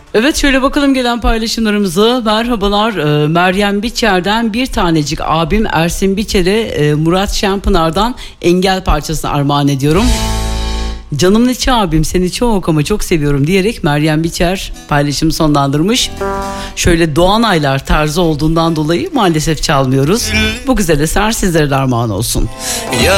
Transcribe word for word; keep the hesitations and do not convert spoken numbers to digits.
Evet, şöyle bakalım gelen paylaşımlarımızı. Merhabalar, e, Meryem Biçer'den bir tanecik abim Ersin Biçer'e e, Murat Şenpınar'dan Engel parçasını armağan ediyorum. Canımın içi abim, seni çok ama çok seviyorum diyerek Meryem Biçer paylaşımı sonlandırmış. Şöyle Doğanaylar tarzı olduğundan dolayı maalesef çalmıyoruz. Bu güzel eser sizlere de armağan olsun. Ya